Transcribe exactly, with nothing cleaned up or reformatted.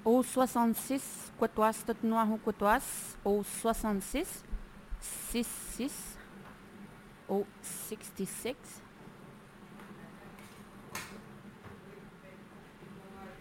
Au soixante-six, quatoas, tot noir ou quatoas. Au soixante-six, six six. Au sixty-six,